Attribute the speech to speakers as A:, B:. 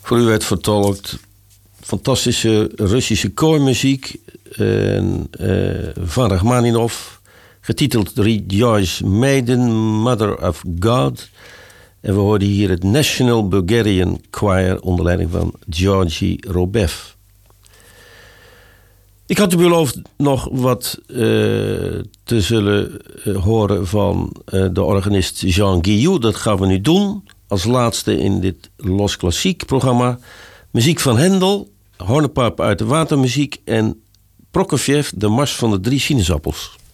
A: Voor u werd vertolkt fantastische Russische koormuziek van Rachmaninov, getiteld Rejoice Maiden, Mother of God. En we hoorden hier het National Bulgarian Choir onder leiding van Georgi Robev. Ik had u beloofd nog wat te zullen horen van de organist Jean Guillou. Dat gaan we nu doen. Als laatste in dit Los Klassiek programma. Muziek van Hendel, Hornepijp uit de watermuziek en Prokofjev, de Mars van de 3 sinaasappels.